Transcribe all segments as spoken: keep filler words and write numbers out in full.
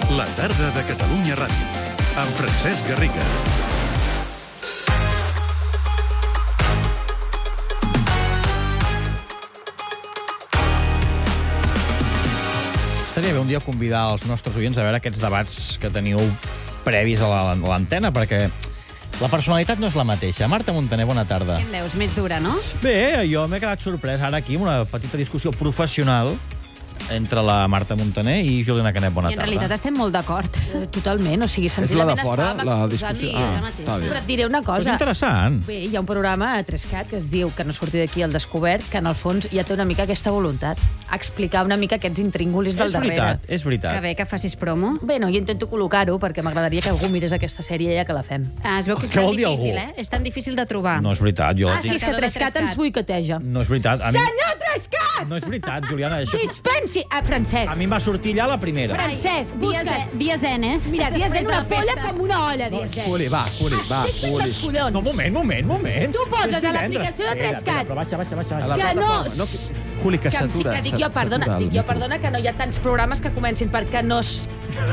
La tarda de Catalunya Ràdio, amb Francesc Garriga. Estaria bé un dia convidar els nostres oients a veure aquests debats que teniu previs a l'antena, perquè la personalitat no és la mateixa. Marta Montaner, bona tarda. Què em veus? Més dura, no? Bé, jo m'he quedat sorprès ara aquí amb una petita discussió professional entre la Marta Montaner i Juliana Canet, bona I en tarda. realitat estem molt d'acord. Eh, Totalment, o sigui, És la senzillament de fora, estàvem la exposant- discussió. Sí, Ah, jo mateixa. està bé. Però et diré una Però és cosa. interessant. Bé, hi ha un programa a Trescat que es diu Que no surti d'aquí el descobert, que en el fons ja té una mica aquesta voluntat. Explicar una mica aquests intríngulis del És darrere. veritat, és Que veritat. bé que facis promo. Bé, no, jo intento col·locar-ho perquè m'agradaria que algú mirés aquesta sèrie ja que la fem. Ah, es veu que és Què tan vol dir difícil, algú? eh? És tan difícil de trobar. No és veritat, jo... Ah, et sí, dic- és que Cercador de Trescat Trescat. ens boicoteja. No és veritat. A mi... Senyor Trescat! No és veritat, Juliana. Això... Dispensi! Ah, Francesc. A mi em va sortir allà la primera. Francesc, Dies, busques... dies N, eh? Mira, dies en una Després de la polla com una olla, dies en. Juli, va, Juli, va, Estic Juli. dels collons. No, moment, moment, moment. Tu poses És a divendres. l'aplicació de Espera, Trescat. espera, Però baixa, baixa, baixa. A baixa. la Que no- plataforma. No, que- Juli, que Que, em- sí, s'atura. que dic jo, s'atura perdona, el dic jo, micro. perdona, que no hi ha tants programes que comencin per que no s...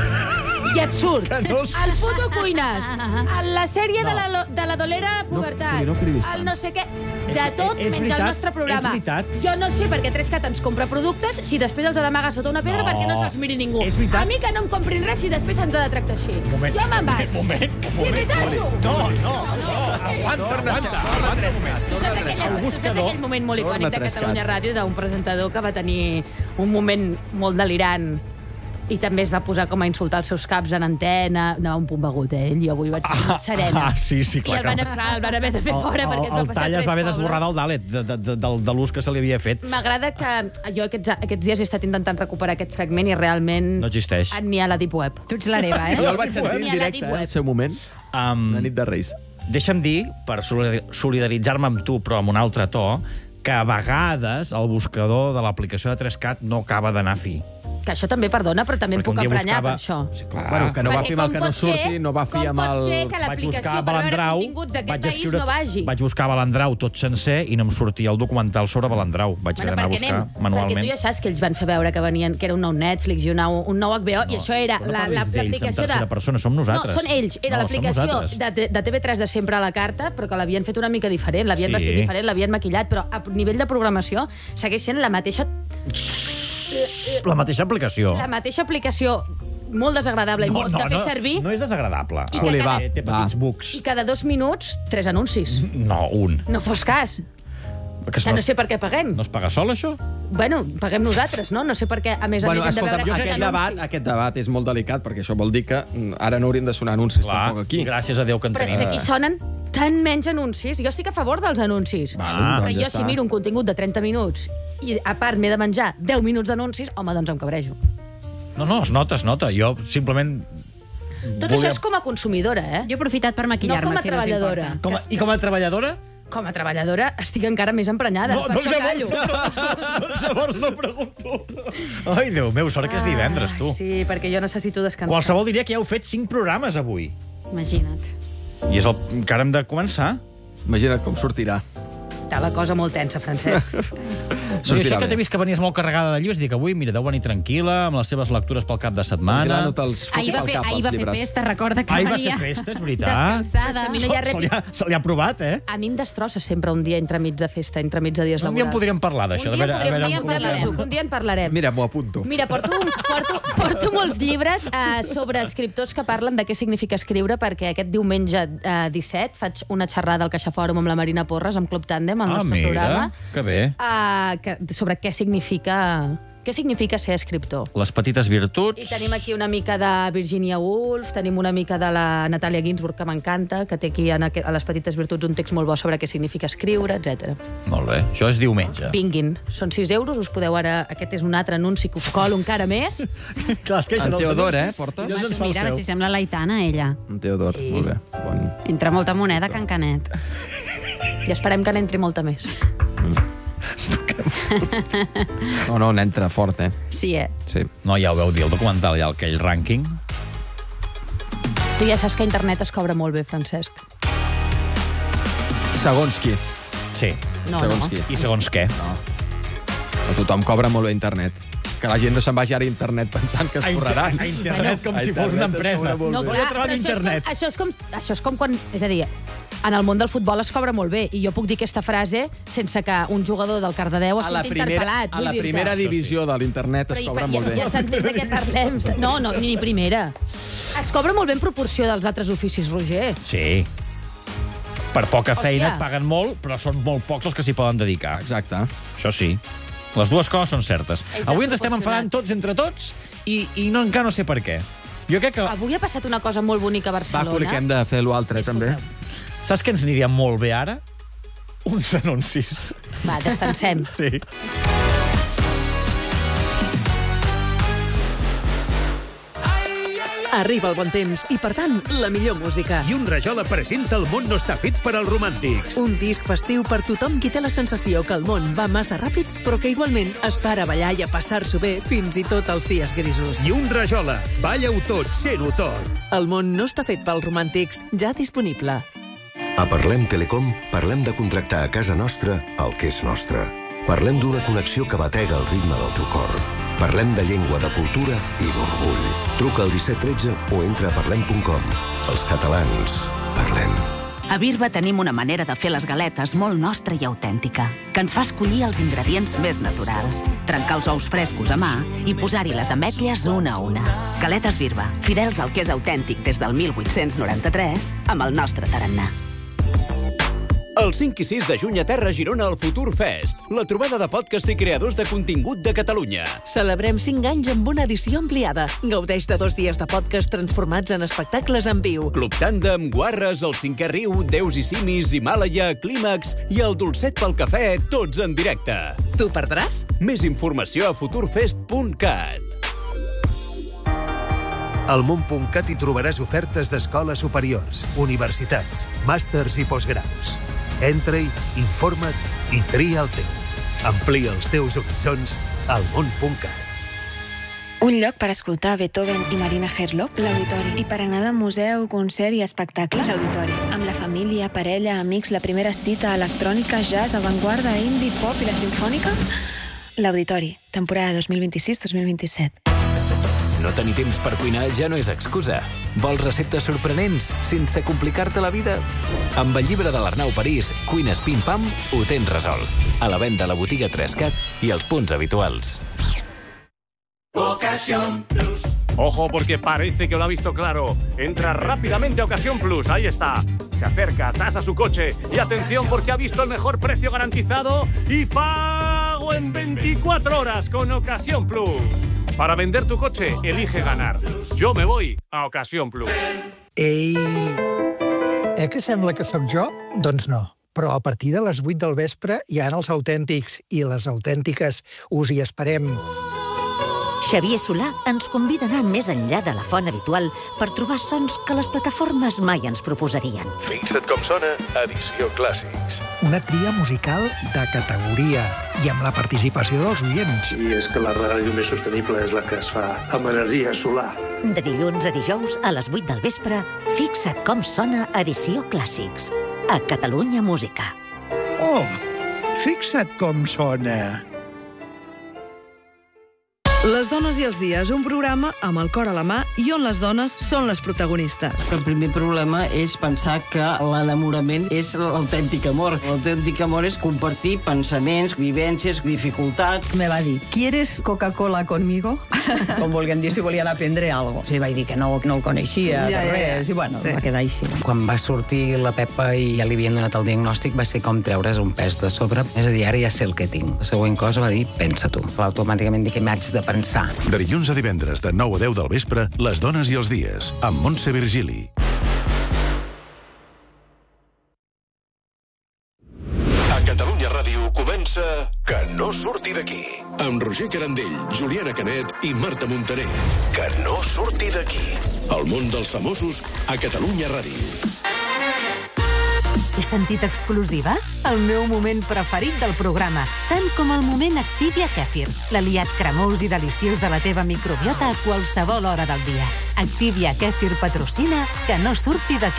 I et surt. Que no s- El puto cuines. El- La sèrie No. de, la, lo- de la dolera pubertat. Juli, no cridis tant. El no sé què. És- De tot és menys veritat, el nostre programa. és veritat. Jo no sé per què Trescat ens compra productes si després els ha d'amagar sota una pedra No. perquè no se'ls miri ningú. És veritat. A mi que no em comprin res si després se'ns ha de tractar així. Moment, Jo me'n vaig. moment, I moment. veritat-ho. No, no, no. Aguanta, aguanta. Tu saps, aquella, tu saps aquell moment molt icònic de Torna Catalunya Trescat. Ràdio d'un presentador que va tenir un moment molt delirant i també es va posar com a insultar els seus caps en antena. Anava un punt begut, eh? Ell, jo avui vaig ser serena. Ah, sí, sí, clar I el van, que- clar, el van haver de fer fora El- perquè es va el passar tall es tres va haver pobles. d'esborrar del Dalet, de, de, de, de, de l'ús que se li havia fet. M'agrada que jo aquests, aquests dies he estat intentant recuperar aquest fragment i realment No existeix. ni a la Deep Web. Tu ets l'hereva, eh? Jo el vaig sentir en Ni a la directe, Deep eh, Web. al seu moment, Um, la nit de Reis. Deixa'm dir, per solidar- solidaritzar-me amb tu, però amb un altre to, que a vegades el buscador de l'aplicació de Trescat no acaba d'anar fi. Que això també, perdona, però també em Perquè un puc dia emprenyar buscava- per això. Sí, clar. Bueno, que no va Perquè fi amb el com que no pot ser- surti, no va fi com amb pot el... ser que Vaig l'aplicació buscar per veure Balandrau, continguts d'aquest vaig país escriure- no vagi? Vaig buscar Balandrau tot sencer i no em sortia el documental sobre Balandrau. Vaig haver Bueno, d'anar a perquè buscar anem, perquè manualment. tu ja saps que ells van fer veure que venien que era un nou Netflix i un nou, un nou H B O, no, i això era no la- parlis la- d'ells l'aplicació en tercera de... persona, som nosaltres. No, són ells. Era No, l'aplicació som nosaltres. de, de T V tres de sempre a la carta, però que l'havien fet una mica diferent, l'havien Sí. vestit diferent, l'havien maquillat, però a nivell de programació segueix sent la mateixa, La mateixa aplicació. la mateixa aplicació molt desagradable i molt de fer servir, no és desagradable. I que Juli, cada- va, Té, té va. petits bugs. i cada dos minuts, tres anuncis. No, un. No fos cas. Que Que no sé per què paguem. No es paga sol, això? Bueno, paguem nosaltres, no? No sé per què, a més a Bueno, més, hem de escolta, veure aquest cada debat, anunci. aquest debat és molt delicat, perquè això vol dir que mm, ara no haurien de sonar anuncis tampoc aquí. gràcies a Déu que en Però és que tenim. aquí sonen tan menys anuncis. Jo estic a favor dels anuncis. Va, Ah. Però doncs jo, ja si està. miro un contingut de trenta minuts i a part m'he de menjar deu minuts d'anuncis, home, doncs em cabrejo. No, no, es nota, es nota. Jo simplement... Tot volia- això és com a consumidora, eh? Jo he aprofitat per maquillar-me, No com a si no us treballadora. importa. Com a, I com a treballadora? Com a treballadora estic encara més emprenyada. per això callo. doncs llavors no pregunto. Ai, Déu meu, sort que és divendres, tu. Ai, sí, perquè jo necessito descansar. Qualsevol diria que ja heu fet cinc programes avui. Imagina't. I és el que ara hem de començar. Imagina't com sortirà. Està la cosa molt tensa, Francesc. No, jo Sortirà sé que bé. t'he vist que venies molt carregada de llibres, dic avui, mira, deu venir tranquil·la, amb les seves lectures pel cap de setmana. Imagina't els Ahir va, foti fer, pel cap, ahir els va fer llibres. festa, recorda que Ahir va venia fer festa, és veritat. descansada. Però és que a mi no hi ha res- Se li ha, se li ha provat, eh? A mi em destrossa sempre un dia entremig de festa, entremig de dies Un laborals. dia en podríem parlar d'això. Un de dia en veure- a podríem, veure un dia en com- parlarem. Un dia en parlarem. Mira, m'ho apunto. Mira, porto, porto, porto molts llibres eh, sobre escriptors que parlen de què significa escriure, perquè aquest diumenge eh, disset faig una xerrada al Caixa Fòrum amb la Marina Porres, amb Club Tàndem, al Ah, nostre mira, programa, que bé. eh, que, sobre què significa, què significa ser escriptor. Les petites virtuts... I tenim aquí una mica de Virginia Woolf, tenim una mica de la Natàlia Ginsburg, que m'encanta, que té aquí en aquest, a les petites virtuts un text molt bo sobre què significa escriure, etcètera. Molt bé, això és diumenge. Vinguin, són sis euros, us podeu ara... Aquest és un altre anunci que us colo encara més. Clar, es queixen En els Teodor, anuncis eh, portes? i llavors ens fa el Mira, seu. si sembla l'Aitana, ella. En Teodor, Sí. molt bé. Bon. Entra molta moneda, Can Canet. I esperem que n'entri molta més. No, no, n'entra fort, eh? Sí, eh? Sí. No, ja ho veu dir, el documental, ja aquell rànquing. Tu ja saps que a internet es cobra molt bé, Francesc. Segons qui. Sí. No, segons no. qui. I segons què. No. A tothom cobra molt bé internet. que la gent no se'n vagi ara a internet pensant que es forraran. A internet com si fos una empresa. No, clar, però això és, com, això, és com, això és com quan... És a dir, en el món del futbol es cobra molt bé, i jo puc dir aquesta frase sense que un jugador del Cardedeu es senti interpel·lat. A la primera divisió de l'internet es cobra molt bé. Ja s'entén de què parlem. No, no, ni primera. Es cobra molt bé en proporció dels altres oficis, Roger. Sí. Per poca feina Hòstia. et paguen molt, però són molt pocs els que s'hi poden dedicar. Exacte. Això sí. Les dues coses són certes. És Avui ens estem desproporcionat. enfadant tots entre tots i, i no, encara no sé per què. Jo crec que... Avui ha passat una cosa molt bonica a Va, Barcelona. Culi, que hem de fer l'altre, també. Saps què ens aniria molt bé ara? Uns anuncis. Va, descansem. Sí. Arriba el bon temps i, per tant, la millor música. I un Rajola presenta El món no està fet per als romàntics. Un disc festiu per tothom qui té la sensació que el món va massa ràpid, però que igualment es para a ballar i a passar-s'ho bé fins i tot els dies grisos. I un Rajola. Balla-ho tot, sent-ho tot. El món no està fet pels romàntics, ja disponible. A Parlem Telecom parlem de contractar a casa nostra el que és nostre. Parlem d'una connexió que batega el ritme del teu cor. Parlem de llengua, de cultura i d'orgull. Truca al disset tretze o entra a parlem punt com. Els catalans, parlem. A Birba tenim una manera de fer les galetes molt nostra i autèntica, que ens fa escollir els ingredients més naturals, trencar els ous frescos a mà i posar-hi les ametlles una a una. Galetes Birba, fidels al que és autèntic des del mil vuit-cents noranta-tres, amb el nostre tarannà. El cinc i sis de juny a Terra Girona al Futur Fest, la trobada de podcasts i creadors de contingut de Catalunya. Celebrem cinc anys amb una edició ampliada. Gaudeix de dos dies de podcast transformats en espectacles en viu. Club Tàndem, Guarres, El Cinquè Riu, Déus i Simis, Himàlaia, Clímax i el Dolcet pel Cafè, tots en directe. Tu perdràs? Més informació a futurfest punt cat. Al món punt cat hi trobaràs ofertes d'escoles superiors, universitats, màsters i postgraus. Entra-hi, informa't i tria el teu. Amplia els teus horitzons al món punt cat. Un lloc per escoltar Beethoven i Marina Herlop, l'Auditori. I per anar de museu, concert i espectacle, l'Auditori. Amb la família, parella, amics, la primera cita, electrònica, jazz, avantguarda, indie, pop i la simfònica... L'Auditori, temporada dos mil vint-i-sis dos mil vint-i-set. No tenir temps per cuinar ja no és excusa. Vols receptes sorprenents sense complicar-te la vida? Amb el llibre de l'Arnau París, Cuines Pim Pam, ho tens resolt. A la venda a la botiga tres cat i als punts habituals. Ocasión Plus. Ojo, porque parece que lo ha visto claro. Entra rápidamente a Ocasión Plus. Ahí está. Se acerca, tasa su coche. Y atención, porque ha visto el mejor precio garantizado y pago en veinticuatro horas con Ocasión Plus. Para vender tu coche, elige ganar. Yo me voy a Ocasión Plus. Ei! Eh que sembla que sóc jo? Doncs no. Però a partir de les vuit del vespre hi ha els autèntics i les autèntiques. Us hi esperem. Xavier Solà ens convida a anar més enllà de la font habitual per trobar sons que les plataformes mai ens proposarien. Fixa't com sona Edició Clàssics. Una tria musical de categoria i amb la participació dels oients. I és que la ràdio més sostenible és la que es fa amb energia solar. De dilluns a dijous a les vuit del vespre, fixa't com sona Edició Clàssics. A Catalunya Música. Oh, fixa't com sona. Les dones i els dies, un programa amb el cor a la mà i on les dones són les protagonistes. El primer problema és pensar que l'enamorament és l'autèntic amor. L'autèntic amor és compartir pensaments, vivències, dificultats. Me va dir, ¿quieres Coca-Cola conmigo? Com volguem dir, si volien aprendre alguna cosa. Sí, vaig dir que no, no el coneixia, ja, de res, ja, ja. I bueno, sí. Va quedar així. Quan va sortir la Pepa i ja li havien donat el diagnòstic, va ser com treure's un pes de sobre. És a dir, ara ja sé el que tinc. La següent cosa va dir, pensa-t'ho. Automàticament dic que m'haig de pensar. De dilluns a divendres, de nou a deu del vespre, Les dones i els dies, amb Montse Virgili. A Catalunya Ràdio comença Que no surti d'aquí. Amb Roger Carandell, Juliana Canet i Marta Montaner. Que no surti d'aquí. El món dels famosos a Catalunya Ràdio. He sentit exclusiva? El meu moment preferit del programa, tant com el moment Activia Kefir, l'aliat cremós i deliciós de la teva microbiota a qualsevol hora del dia. Activia Kefir patrocina Que no surti d'aquí.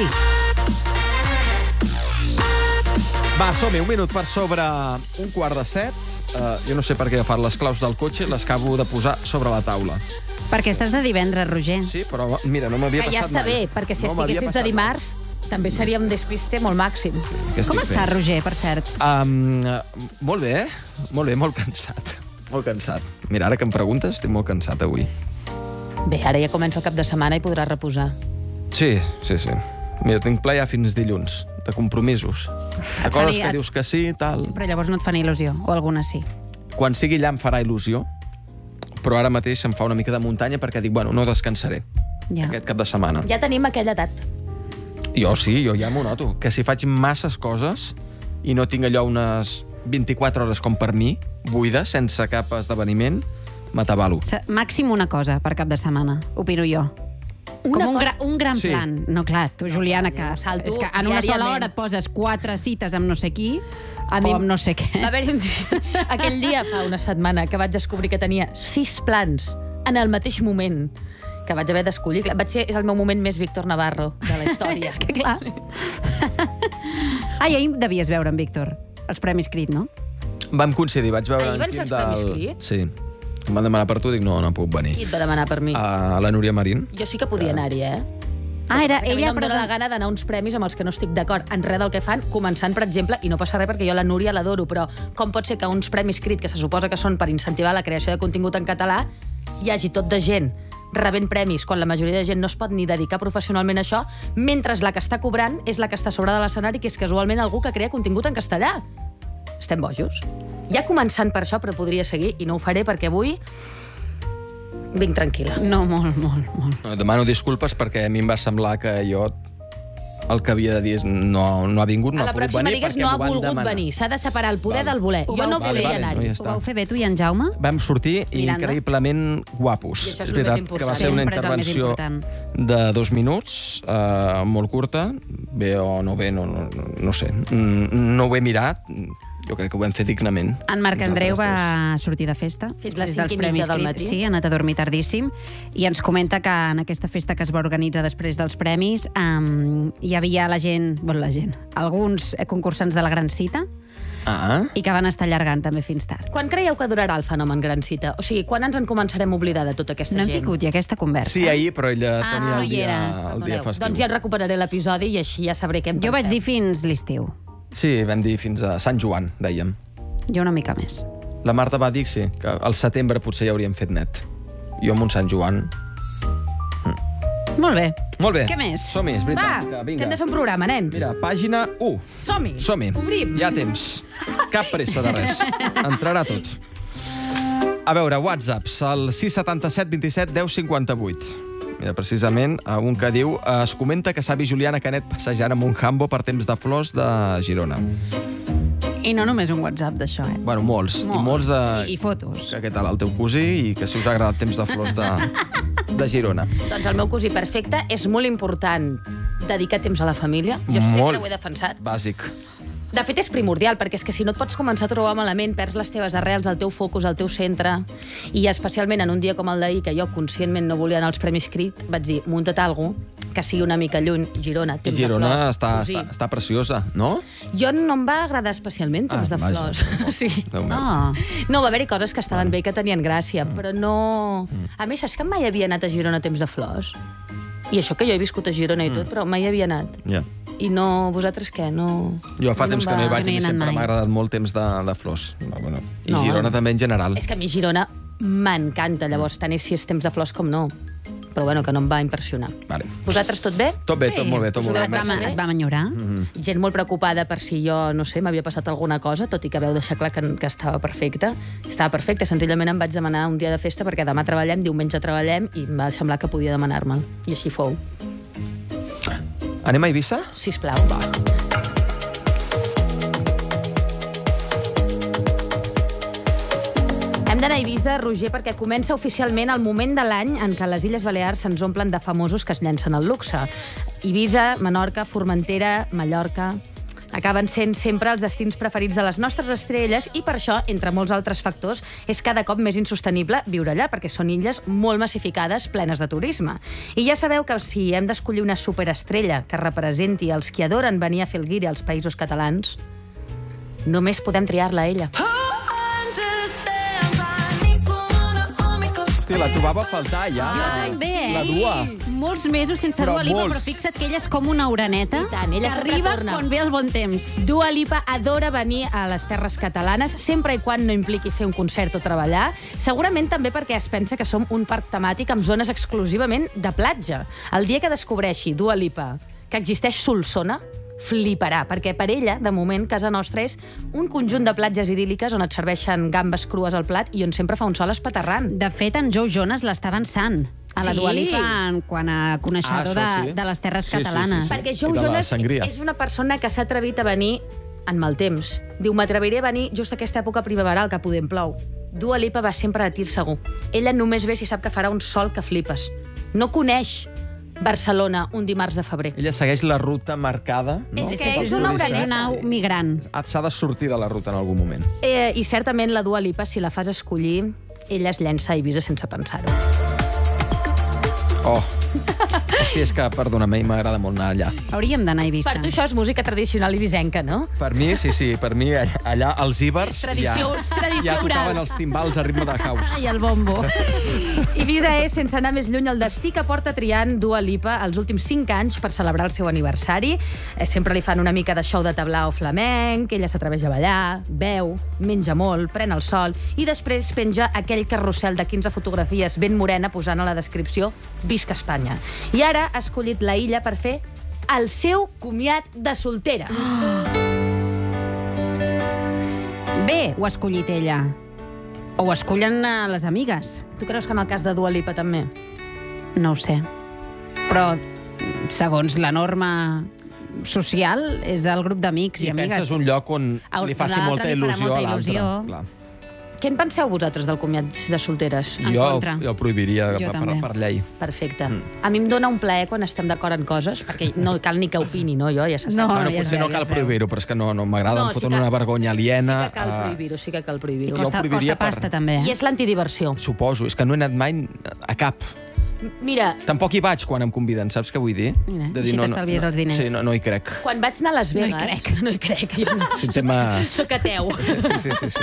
Va, som-hi, un minut per sobre un quart de set. uh, jo no sé per què he agafat les claus del cotxe i les acabo de posar sobre la taula. Perquè estàs de divendres, Roger. Sí, però mira, no m'havia Que passat ja està mai. bé, perquè si No m'havia estiguessis de passat dimarts, també seria un despiste molt màxim. Que estic Com bé. està, Roger, per cert? Um, molt bé, eh? Molt bé, molt cansat. Molt cansat. Mira, ara que em preguntes, estic molt cansat avui. Bé, ara ja comença el cap de setmana i podràs reposar. Sí, sí, sí. Mira, tinc ple ja fins dilluns, de compromisos. De Et coses faria- que dius que sí, tal... Però llavors no et fan il·lusió, o alguna sí. Quan sigui allà em farà il·lusió, però ara mateix em fa una mica de muntanya perquè dic, bueno, no descansaré Ja. aquest cap de setmana. Ja tenim aquella edat. Jo sí, jo ja m'ho noto, que si faig masses coses i no tinc allò unes vint-i-quatre hores com per mi, buides, sense cap esdeveniment, m'atabalo. Sa- Màxim una cosa per cap de setmana, opino jo. Com un, gra, un gran Sí. plan. No, clar, tu, Juliana, que, salto és que en una sola diàriament. hora et poses quatre cites amb no sé qui, A o mi- amb no sé què. Va haver-hi un dia, aquell dia, fa una setmana, que vaig descobrir que tenia sis plans en el mateix moment que vaig haver d'escollir. Clar, Vaig ser, és el meu moment més Víctor Navarro de la història. És que clar. Ai, ahir devies veure en Víctor els Premis Crit, no? Vam coincidir, vaig veure... Ahir en van Quim ser els Premis Crit? Sí. Em van demanar per tu, dic, no, no puc venir. Qui et va demanar per mi? A la Núria Marín. Jo sí que podia anar-hi, eh? Ah, era El que passa és que a mi ella no em dóna la present- gana d'anar a uns premis amb els que no estic d'acord en res del que fan, començant, per exemple, i no passa res perquè jo la Núria l'adoro, però com pot ser que uns premis Crit, que se suposa que són per incentivar la creació de contingut en català, hi hagi tot de gent rebent premis quan la majoria de gent no es pot ni dedicar professionalment a això, mentre la que està cobrant és la que està a sobre de l'escenari, que és casualment algú que crea contingut en castellà. Estem bojos. Ja començant per això, però podria seguir, i no ho faré perquè avui vinc tranquil·la. No, molt, molt, molt. No, demano disculpes perquè a mi em va semblar que jo el que havia de dir és no, no ha vingut, no A la ha pogut pròxima venir digues perquè no ha m'ho van volgut demanar. venir. S'ha de separar el poder Vale. del voler. Ho Jo vau no fer volia bé, anar-hi. no, ja Ho està. vau fer bé tu i en Jaume? Vam sortir Miranda. increïblement guapos. I això és és el veritat més important. que va ser una Sempre és el més intervenció important. de dos minuts, eh, molt curta, bé o no bé, no, no, no, no sé. Mm, No ho he mirat, jo crec que ho vam fer dignament. En Marc Andreu Nosaltres va sortir de festa. Fins les després cinc i dels mitja Premis del Crit. matí. Sí, ha anat a dormir tardíssim. I ens comenta que en aquesta festa que es va organitzar després dels premis um, hi havia la gent, bueno, la gent, alguns concursants de la Gran Cita Ah, i que van estar allargant també fins tard. Quan creieu que durarà el fenomen Gran Cita? O sigui, quan ens en començarem a oblidar de tota aquesta No hem gent? tingut ja aquesta conversa. sí, ahir, però ella Ah, tenia no el hi dia, eres. el dia Perdoneu. festiu. Doncs ja recuperaré l'episodi i així ja sabré què em Jo vaig penseu. dir fins l'estiu. Sí, vam dir fins a Sant Joan, dèiem. Jo una mica més. La Marta va dir sí, que al setembre potser ja hauríem fet net. Jo amb un Sant Joan... Molt bé. Molt bé. Què més? Som-hi, és veritat. Va, Vinga. que hem de fer un programa, nens. Mira, pàgina u. Som-hi. Som-hi. Obrim. Hi ha temps. Cap pressa de res. Entrarà tot. A veure, whatsapps, el sis setanta set vint set deu cinquanta vuit. Mira, precisament, un que diu es comenta que s'ha vist Juliana Canet passejant amb un Hambo per temps de flors de Girona. I no només un WhatsApp d'això, eh? Bueno, molts. Molts. I molts de... I, I fotos. Que què tal, el teu cosí, i que si us ha agradat temps de flors de, de Girona. Doncs el meu cosí perfecte és molt important dedicar temps a la família. Jo sempre Molt. ho he defensat. Bàsic. De fet, és primordial, perquè és que si no et pots començar a trobar malament, perds les teves arrels, el teu focus, el teu centre. I especialment en un dia com el d'ahir, que jo conscientment no volia anar als Premis Crit, vaig dir, munta't alguna cosa que sigui una mica lluny. Girona, I temps de Girona flors. està, cosí. està, està preciosa, no? Jo no em va agradar especialment temps Ah, de vaja. flors. Sí. Déu meu. Ah. No, va haver-hi coses que estaven bé i que tenien gràcia, però no... A més, saps que mai havia anat a Girona a temps de flors? I això que jo he viscut a Girona i tot, però mai havia anat. Ja. I no... Vosaltres què? No... Jo fa no temps em que no hi va- vaig no hi i he anat sempre mai. m'ha agradat molt temps de, de flors. No, bueno. I No. Girona també en general. És que a mi Girona m'encanta, llavors tant és si és temps de flors com no. Però bueno, que no em va impressionar. Vale. Vosaltres tot bé? Tot bé, tot molt bé, tot Us molt ho bé. vau passar Et vam enyorar? Mm-hmm. Gent molt preocupada per si jo, no sé, m'havia passat alguna cosa, tot i que veu deixar clar que, que estava perfecte. Estava perfecte, senzillament em vaig demanar un dia de festa perquè demà treballem, diumenge treballem, i em va semblar que podia demanar-me'l. I així fou. Anem a Eivissa? Sisplau. Va. Hem d'anar a Eivissa, Roger, perquè comença oficialment el moment de l'any en què les Illes Balears se'ns omplen de famosos que es llencen al luxe. Eivissa, Menorca, Formentera, Mallorca... acaben sent sempre els destins preferits de les nostres estrelles i per això, entre molts altres factors, és cada cop més insostenible viure allà, perquè són illes molt massificades, plenes de turisme. I ja sabeu que si hem d'escollir una superestrella que representi els qui adoren venir a fer el guiri als països catalans, només podem triar-la a ella. Hòstia, la trobava a faltar, ja. Jo també, eh? La Dua. Molts mesos sense Però Dua Lipa, molts. però fixa't que ella és com una oreneta. I tant, ella que sempre arriba torna. quan ve el bon temps. Dua Lipa adora venir a les terres catalanes, sempre i quan no impliqui fer un concert o treballar. Segurament també perquè es pensa que som un parc temàtic amb zones exclusivament de platja. El dia que descobreixi Dua Lipa que existeix Solsona, fliparà, perquè per ella, de moment, casa nostra és un conjunt de platges idíl·liques on et serveixen gambes crues al plat i on sempre fa un sol espaterrant. De fet, en Joe Jonas l'està avançant a la Sí. Dua Lipa en quant a coneixedor Ah, això de, sí. de les terres Sí, sí, sí, catalanes. sí. Perquè I Joe de la Jonas sangria. és una persona que s'ha atrevit a venir en mal temps. Diu, m'atreviré a venir just a aquesta època primaveral que podem plou. Dua Lipa va sempre de tir segur. Ella només ve si sap que farà un sol que flipes. No coneix Barcelona un dimarts de febrer. Ella segueix la ruta marcada. No? És que Pels és una turistes. oreneta. Una migrant. S'ha de sortir de la ruta en algun moment. Eh, I certament la Dua Lipa, si la fas escollir, ella es llença a Eivissa sense pensar-ho. Oh. Hòstia, és que, perdona, a mi m'agrada molt anar allà. Hauríem d'anar a Eivissa. Per tu això és música tradicional ibisenca, no? Per mi, sí, sí, per mi allà, allà els íbers Tradició- ja, tradició ja tocaven oral. els timbals a ritme de house. I el bombo. Ibiza és, sense anar més lluny, el destí que porta triant Dua Lipa els últims cinc anys per celebrar el seu aniversari. Eh, Sempre li fan una mica de show de tablao flamenc, ella s'atreveix a ballar, beu, menja molt, pren el sol i després penja aquell carrusel de quinze fotografies ben morena posant a la descripció Visca Espanya. I ara ha escollit la illa per fer el seu comiat de soltera. Bé, ho ha escollit ella. O ho escollen eh, les amigues. Tu creus que en el cas de Dua Lipa també? No ho sé. Però, segons la norma social, és el grup d'amics i, I amigues. penses un lloc on A li faci l'altre molta li farà il·lusió molta a l'altre. il·lusió. Clar. Què en penseu vosaltres del comiat de solteres? En Jo, contra. jo el prohibiria Jo per, també. per llei. Perfecte. Mm. A mi em dóna un plaer quan estem d'acord en coses, perquè no cal ni que opini, no? Jo ja se sap. No, bueno, ja es potser veu, no ja cal es veu. prohibir-ho, però és que no, no m'agrada, No, em sí foten que- una vergonya aliena. Sí que cal eh, prohibir-ho, sí que cal I prohibir-ho. Jo costa, ho prohibiria costa pasta, per- també. I Eh? és l'antidiversió. Suposo, és que no he anat mai a cap. Mira, Tampoc hi vaig quan em conviden, saps què vull dir? Mira, De així t'estalvies els diners. Sí, no, no hi crec. quan vaig anar a Las No hi Vegas... crec. No hi crec. Jo no. És un tema... Soc ateu. Sí, sí, sí, sí.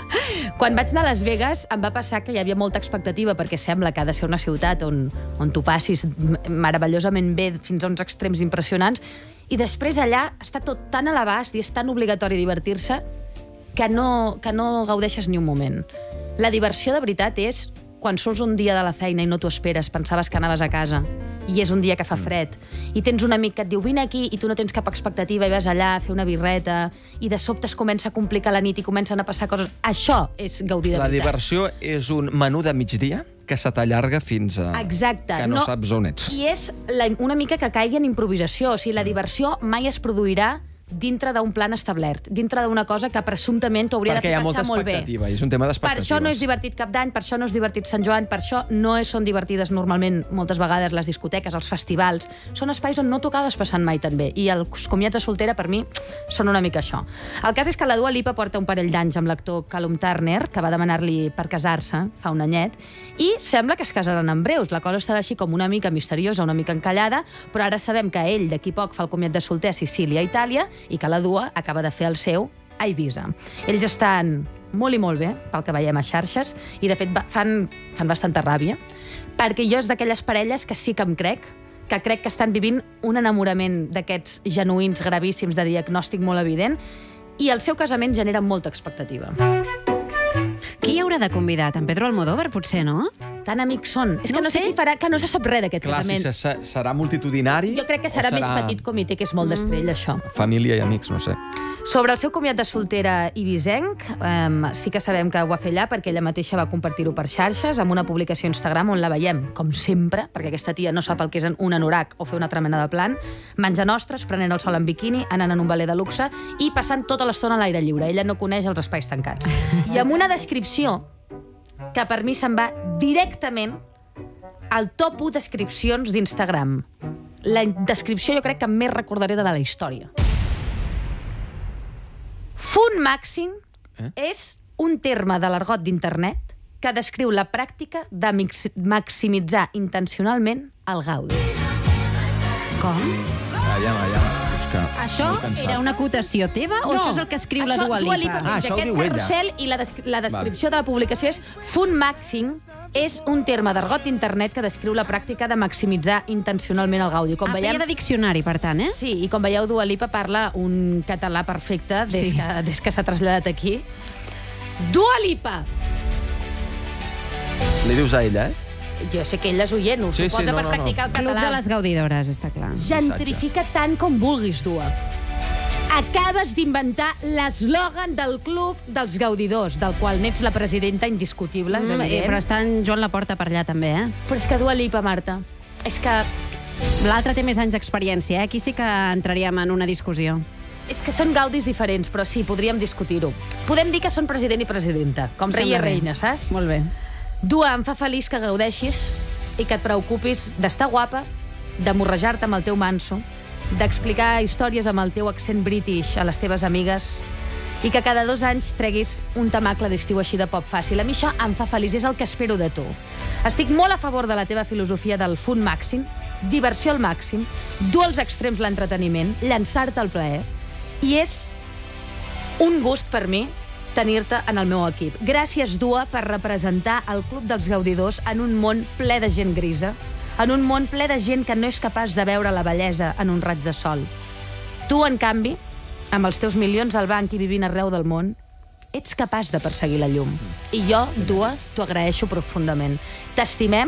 Quan vaig anar a Las Vegas em va passar que hi havia molta expectativa perquè sembla que ha de ser una ciutat on, on tu passis meravellosament bé fins a uns extrems impressionants i després allà està tot tan a l'abast i és tan obligatori divertir-se que no, que no gaudeixes ni un moment. La diversió de veritat és quan surts un dia de la feina i no t'ho esperes, pensaves que anaves a casa i és un dia que fa fred i tens un amic que et diu vine aquí i tu no tens cap expectativa i vas allà a fer una birreta i de sobte es comença a complicar la nit i comencen a passar coses. Això és gaudir de La veritat. diversió és un menú de migdia que se t'allarga fins a... Exacte. Que no, saps on ets. I és la, una mica que caigui en improvisació. O sigui, la diversió mai es produirà dintre d'un plan establert, dintre d'una cosa que presumptament t'ho hauria Perquè de hi ha fer molta passar molt bé. expectativa, i és un tema Per d'expectatives. això no és divertit Cap d'Any, per això no és divertit Sant Joan, per això no és, són divertides normalment moltes vegades les discoteques, els festivals. Són espais on no t'ho acabes passant mai tan bé. I els comiats de soltera, per mi, són una mica això. El cas és que la Dua Lipa porta un parell d'anys amb l'actor Callum Turner, que va demanar-li per casar-se fa un anyet, i sembla que es casaran en breus. La cosa estava així com una mica misteriosa, una mica encallada, però ara sabem que ell d'aquí poc fa el comiat de solter a Sicília, Itàlia, i que la Dua acaba de fer el seu a Eivissa. Ells estan molt i molt bé, pel que veiem a xarxes, i de fet va- fan, fan bastanta ràbia, perquè jo és d'aquelles parelles que sí que em crec, que crec que estan vivint un enamorament d'aquests genuïns gravíssims de diagnòstic molt evident, i el seu casament genera molta expectativa. Qui haurà de convidar? En Pedro Almodóvar, potser, no? Tan amics són. És No que no ho sé sé. si farà, que no se sap res d'aquest Clar, si casament. se, se, serà multitudinari... Jo crec que serà, o més petit comitè, que és molt d'estrell, això. Família i amics, no sé. Sobre el seu comiat de soltera ibisenc, um, sí que sabem que ho va fer allà perquè ella mateixa va compartir-ho per xarxes amb una publicació a Instagram on la veiem, com sempre, perquè aquesta tia no sap el que és un anorac o fer una altra mena de plan, menjant ostres, prenent el sol en biquini, anant en un ballet de luxe i passant tota l'estona a l'aire lliure. Ella no coneix els espais tancats. I amb una descripció que per mi se'n va directament al top u descripcions d'Instagram. La descripció jo crec que més recordaré de la història. Fun màxim eh? és un terme de l'argot d'internet que descriu la pràctica de mix- maximitzar intencionalment el gaudi. Com? Allà, allà, buscar. Això era una acotació teva o això és el que escriu la Dua Lipa? Dua Lipa, Ah, això ho aquest diu ella. carrusel i la, des la descripció de la publicació és fun maxing, és un terme d'argot d'internet que descriu la pràctica de maximitzar intencionalment el gaudi. Com Ah, veiem, feia de diccionari, per tant, eh? Sí, i com veieu, Dua Lipa parla un català perfecte des Sí. que, des que s'ha traslladat aquí. Dua Lipa! Li dius a ella, eh? Jo sé que ell és oient, ho Sí, sí, suposa no, per no, no. practicar el Club català. de les gaudidores, està clar. Gentrifica tant com vulguis, Dua. Acabes d'inventar l'eslògan del club dels gaudidors, del qual n'ets la presidenta indiscutible, és Mm, eh, evident. però està en Joan Laporta per allà, també, eh? Però és que Dua Lipa, Marta, és que, L'altre té més anys d'experiència, eh? Aquí sí que entraríem en una discussió. és que són gaudis diferents, però sí, podríem discutir-ho. Podem dir que són president i presidenta, com rei i Sembla bé. reina, saps? Molt bé. Dua, em fa feliç que gaudeixis i que et preocupis d'estar guapa, de morrejar-te amb el teu manso, d'explicar històries amb el teu accent british a les teves amigues i que cada dos anys treguis un temacle d'estiu així de pop fàcil. A mi això em fa feliç, és el que espero de tu. Estic molt a favor de la teva filosofia del fun màxim, diversió al màxim, dur als extrems l'entreteniment, llançar-te al plaer, i és un gust per mi tenir-te en el meu equip. Gràcies, Dua, per representar el Club dels Gaudidors en un món ple de gent grisa, en un món ple de gent que no és capaç de veure la bellesa en un raig de sol. Tu, en canvi, amb els teus milions al banc i vivint arreu del món, ets capaç de perseguir la llum. I jo, Dua, t'ho agraeixo profundament. T'estimem,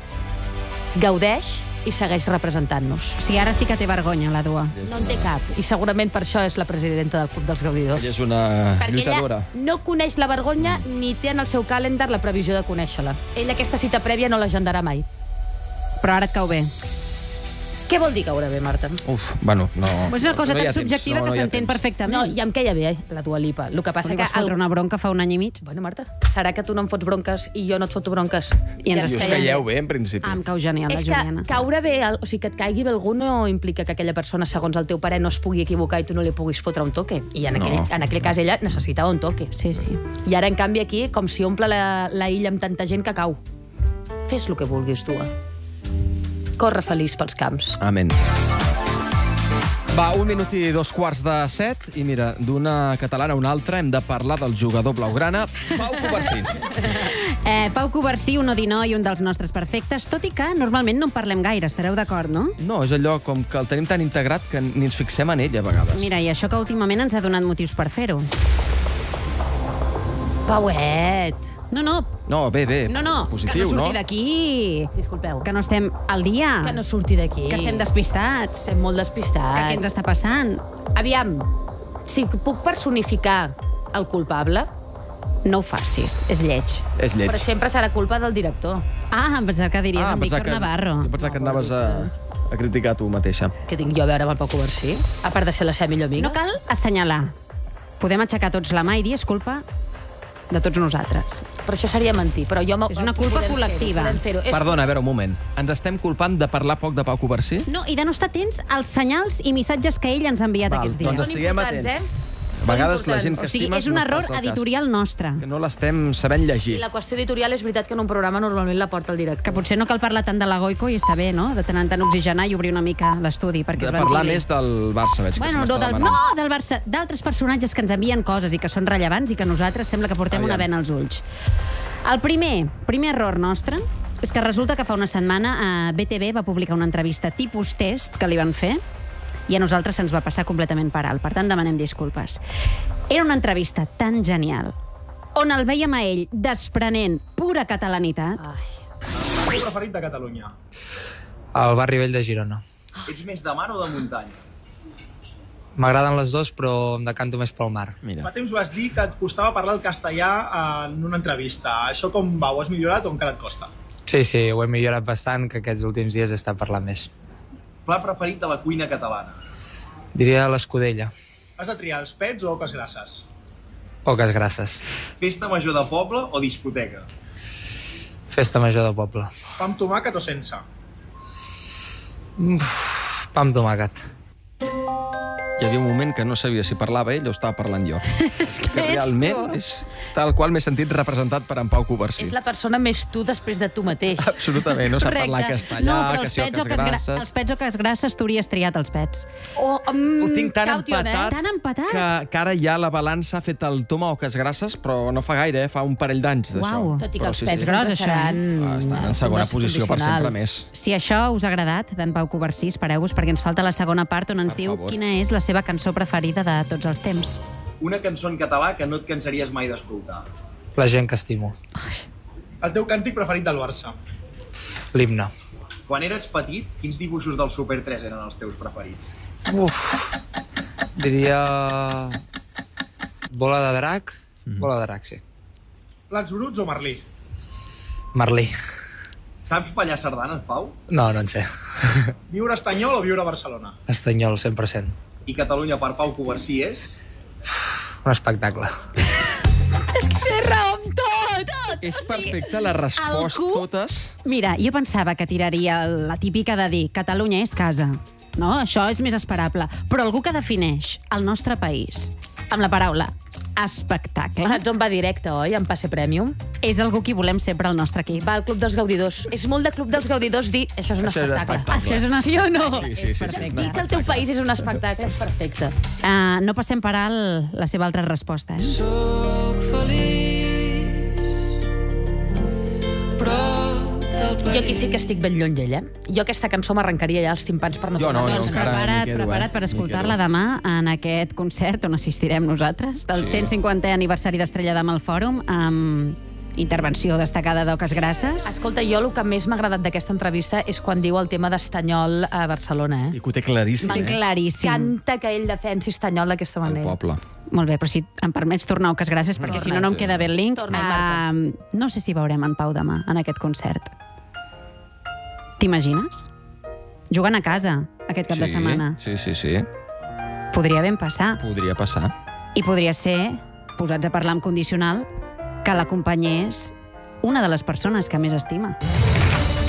gaudeix i segueix representant-nos. O sigui, ara sí que té vergonya, la Dua. No en té cap. I segurament per això és la presidenta del Club dels Gaudidors. Ella és una Perquè lluitadora. ella no coneix la vergonya ni té en el seu calendar la previsió de conèixer-la. Ella aquesta cita prèvia no l'agendarà mai. Però ara et cau bé. Què vol dir caure bé, Marta? Uf, bueno, no... És una cosa no hi ha tan subjectiva temps. No, no que hi ha s'entén temps. perfectament. No, i em queia bé, eh, la Dua Lipa. El que passa Li que... vas fotre una bronca fa un any i mig? Bueno, Marta, serà que tu no em fots bronques i jo no et foto bronques? I ens I us caiem caieu bé, en principi. Ah, em cau genial, la És que Juliana. caure bé, o sigui, que et caigui bé algú no implica que aquella persona, segons el teu parer, no es pugui equivocar i tu no li puguis fotre un toque. I en, No. aquell, en aquell cas ella necessitava un toque. Sí, sí. I ara, en canvi, aquí, com si omple la, la illa amb tanta gent que cau. Fes el que vulguis, Dua. Corre feliç pels camps. Amén. Va, un minut i dos quarts de set, i mira, d'una catalana a una altra hem de parlar del jugador blaugrana, Pau Covarsí. Eh, Pau Covarsí, un odinó i un dels nostres perfectes, tot i que normalment no en parlem gaire, estareu d'acord, no? No, és allò com que el tenim tan integrat que ni ens fixem en ell, a vegades. Mira, i això que últimament ens ha donat motius per fer-ho. Pauet! No, no, No, bé, bé. no, no, Positiu, que no surti no? d'aquí. Disculpeu. Que no estem al dia. Que no surti d'aquí. Que estem despistats. Estem molt despistats. Que què ens està passant? Aviam, si puc personificar el culpable, No ho facis, és lleig. És lleig. però sempre serà culpa del director. Ah, em pensava que diries Ah, en pensava Víctor que- Navarro. Jo pensava que anaves a, a criticar tu mateixa. Què tinc jo a veure amb el Pau Covarsí? A part de ser la seva millor amiga? No cal assenyalar. Podem aixecar tots la mà i dir és culpa de tots nosaltres. Però això seria mentir. Però jo És una culpa podem col·lectiva. Fer-ho, podem fer-ho. És- Perdona, a veure, un moment. Ens estem culpant de parlar poc de Pau Covarsí? No, i de no estar atents als senyals i missatges que ell ens ha enviat Val, aquests dies. doncs estiguem importants, atents. eh? A vegades la gent que O sigui, estimes és un no error es passa el cas. editorial nostre. Que no l'estem sabent I llegir. la qüestió editorial és veritat que en un programa normalment la porta el director. Que potser no cal parlar tant de la Goico i està bé, no? De tant en tant oxigenar i obrir una mica l'estudi perquè De es parlar ventili. més del Barça, veig que Bueno, se no, m'està del, demanant. no, del Barça, d'altres personatges que ens envien coses i que són rellevants i que nosaltres sembla que portem Aviam. una vena als ulls. El primer, primer error nostre és que resulta que fa una setmana a B T V va publicar una entrevista tipus test que li van fer i a nosaltres se'ns va passar completament per alt. Per tant, demanem disculpes. Era una entrevista tan genial on el veiem a ell desprenent pura catalanitat. Ai. El teu preferit de Catalunya? Al barri vell de Girona. Ets més de mar o de muntanya? M'agraden les dues, però em decanto més pel mar. Mira. Fa temps vas dir que et costava parlar el castellà en una entrevista. Això com va? Ho has millorat o encara et costa? Sí, sí, ho he millorat bastant, que aquests últims dies he estat parlant més. Plat preferit de la cuina catalana? Diria l'escudella. Has de triar els pets o oques grasses? Poques grasses. Festa major de poble o discoteca? Festa major de poble. Pa amb tomàquet o sense? Uf, pa amb tomàquet. hi havia un moment que no sabia si parlava ell o estava parlant jo. És que que realment és tal qual m'he sentit representat per en Pau Covarsí. És la persona més tu després de tu mateix. Absolutament, no sap parlar castellà, no, però que els sí o pets que o que es gra- els pets o que es grasses, t'hauries triat els pets. Oh, um, Ho tinc tan caution, empatat, eh? Tan empatat? que, que ara ja la balança ha fet el toma o que es grasses, però no fa gaire, eh? Fa un parell d'anys d'això. Uau. Tot i que Però els pets gros, ens això, seran... Ah, estan en segona posició per sempre més. Si això us ha agradat, d'en Pau Covarsí, espereu-vos, perquè ens falta la segona part on ens Per diu favor. quina és la seva cançó preferida de tots els temps. Una cançó en català que no et cansaries mai d'escoltar. La gent que estimo. El teu càntic preferit del Barça. L'himne. Quan eres petit, quins dibuixos del Super tres eren els teus preferits? Uf. Diria... Bola de drac. Bola de drac, sí. Plats bruts o Merlí? Merlí. Saps ballar sardanes, Pau? No, no en sé. Viure a Estanyol o viure a Barcelona? Estanyol, cent per cent. I Catalunya per Pau Covarsí és... Un espectacle. És que té raó amb tot! tot. És perfecte, la resposta algú... totes... Mira, jo pensava que tiraria la típica de dir Catalunya és casa. No? Això és més esperable. Però algú que defineix el nostre país amb la paraula espectacle... Saps on va directe, oi? En Passe Premium. És algú qui volem ser per al nostre equip. Va al Club dels Gaudidors. És molt de Club dels Gaudidors dir això és un Això és espectacle. espectacle. Això és una sí o no? Sí, sí, sí, sí. Dir que el teu país és un espectacle és perfecte. Uh, no passem per alt la seva altra resposta, eh? Soc feliç, prop del país. Jo aquí sí que estic ben lluny d'ell, eh? Jo aquesta cançó m'arrencaria ja els timpans per no Jo no, tornar-la a jo escoltar. encara Prepara't, m'hi quedo, prepara't eh? per M'hi escoltar-la quedo. demà en aquest concert on assistirem nosaltres, del Sí. cent cinquantè aniversari d'Estrella Damm al Fòrum, amb intervenció destacada d'Oques Grasses. Escolta, jo el que més m'ha agradat d'aquesta entrevista és quan diu el tema d'Estanyol a Barcelona, eh? I que ho té claríssim, Van eh? claríssim. Canta que ell defensi Estanyol d'aquesta El manera. poble. Molt bé, però si em permets tornar a Oques Grasses, perquè Torna. si no, no em queda bé el link. Torna, Uh, no sé si veurem en Pau demà, en aquest concert. T'imagines? Jugant a casa, aquest cap sí, de setmana. Sí, sí, sí. Podria ben passar. Podria passar. I podria ser, posats a parlar amb condicional, que l'acompanyés una de les persones que més estima.